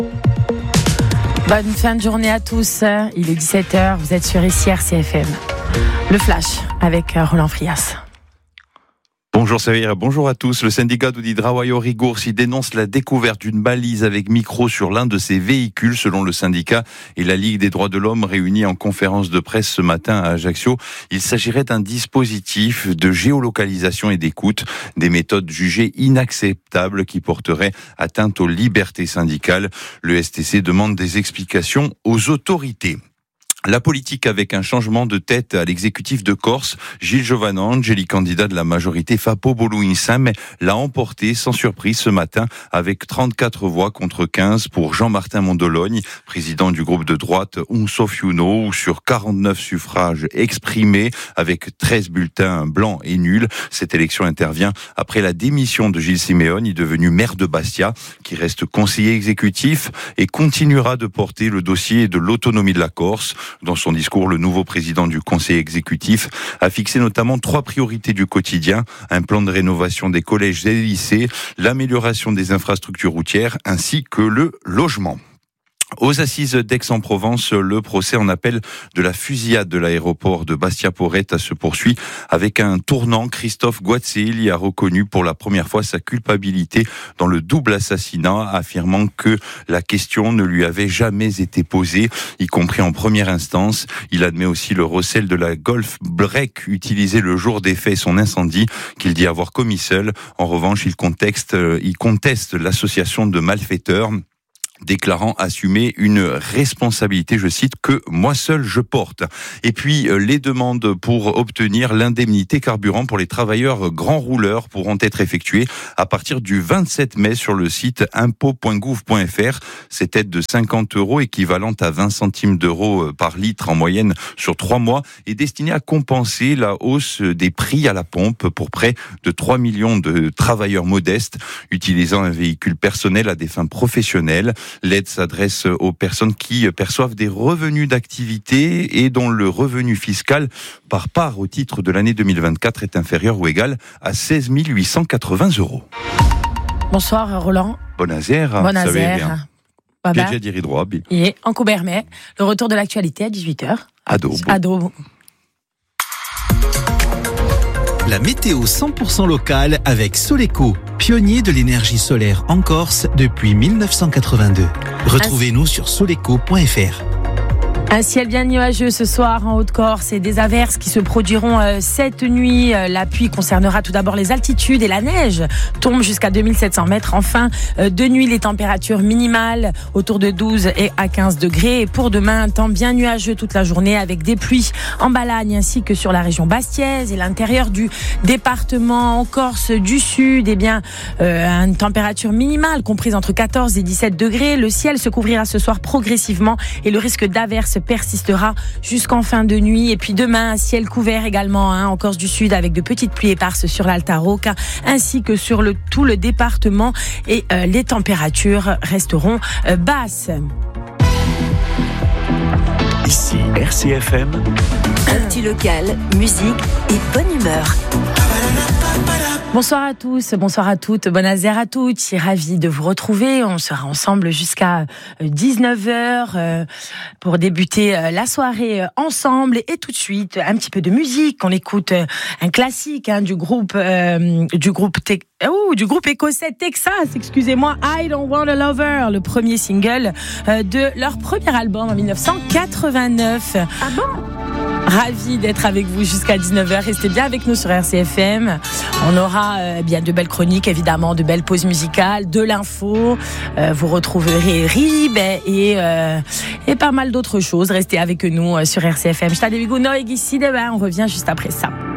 Bonne fin de journée à tous. Il est 17h, vous êtes sur RCFM. Le Flash avec Roland Frias. Bonjour Savir, bonjour à tous. Le syndicat d'Audi Trabalho Rigours dénonce la découverte d'une balise avec micro sur l'un de ses véhicules. Selon le syndicat et la Ligue des droits de l'homme réunis en conférence de presse ce matin à Ajaccio, il s'agirait d'un dispositif de géolocalisation et d'écoute, des méthodes jugées inacceptables qui porteraient atteinte aux libertés syndicales. Le STC demande des explications aux autorités. La politique avec un changement de tête à l'exécutif de Corse, Gilles Giovanangeli, candidat de la majorité Fapo-Bolu-Insam, l'a emporté sans surprise ce matin avec 34 voix contre 15 pour Jean-Martin Mondologne, président du groupe de droite Unsofiuno, où sur 49 suffrages exprimés avec 13 bulletins blancs et nuls. Cette élection intervient après la démission de Gilles Simeoni, devenu maire de Bastia, qui reste conseiller exécutif et continuera de porter le dossier de l'autonomie de la Corse. Dans son discours, le nouveau président du conseil exécutif a fixé notamment 3 priorités du quotidien, un plan de rénovation des collèges et des lycées, l'amélioration des infrastructures routières ainsi que le logement. Aux assises d'Aix-en-Provence, le procès en appel de la fusillade de l'aéroport de Bastia-Porretta se poursuit avec un tournant. Christophe Guazzelli a reconnu pour la première fois sa culpabilité dans le double assassinat, affirmant que la question ne lui avait jamais été posée, y compris en première instance. Il admet aussi le recel de la Golf Break utilisée le jour des faits et son incendie, qu'il dit avoir commis seul. En revanche, il conteste l'association de malfaiteurs, déclarant assumer une responsabilité, je cite, que moi seul je porte. Et puis, les demandes pour obtenir l'indemnité carburant pour les travailleurs grands rouleurs pourront être effectuées à partir du 27 mai sur le site impôt.gouv.fr. Cette aide de 50 € équivalente à 20 centimes d'euros par litre en moyenne sur 3 mois est destinée à compenser la hausse des prix à la pompe pour près de 3 millions de travailleurs modestes utilisant un véhicule personnel à des fins professionnelles. L'aide s'adresse aux personnes qui perçoivent des revenus d'activité et dont le revenu fiscal par part au titre de l'année 2024 est inférieur ou égal à 16 880 €. Bonsoir Roland. Bonazère. Bonazère. Piaget diridroit. Et en Coubermet, le retour de l'actualité à 18h. Ado. La météo 100% locale avec Soleco, pionnier de l'énergie solaire en Corse depuis 1982. Retrouvez-nous sur soleco.fr. Un ciel bien nuageux ce soir en Haute-Corse et des averses qui se produiront cette nuit. La pluie concernera tout d'abord les altitudes et la neige tombe jusqu'à 2700 mètres. Enfin, de nuit, les températures minimales autour de 12 et à 15 degrés. Et pour demain, un temps bien nuageux toute la journée avec des pluies en Balagne ainsi que sur la région bastiaise et l'intérieur du département. En Corse du Sud, une température minimale comprise entre 14 et 17 degrés. Le ciel se couvrira ce soir progressivement et le risque d'averses persistera jusqu'en fin de nuit. Et puis demain, un ciel couvert également en Corse du Sud avec de petites pluies éparses sur l'Alta Rocca ainsi que sur tout le département. Et les températures resteront basses. Ici RCFM. Actu local, musique et bonne humeur. Bonsoir à tous, bonsoir à toutes, bonazère à toutes, je suis ravie de vous retrouver, on sera ensemble jusqu'à 19h pour débuter la soirée ensemble et tout de suite un petit peu de musique, on écoute un classique du groupe écossais Texas, excusez-moi, I Don't Want a Lover, le premier single de leur premier album en 1989. Ah bon ? Ravi d'être avec vous jusqu'à 19h. Restez bien avec nous sur RCFM. On aura bien de belles chroniques, évidemment, de belles pauses musicales, de l'info. Vous retrouverez Rib et pas mal d'autres choses. Restez avec nous sur RCFM. On revient juste après ça.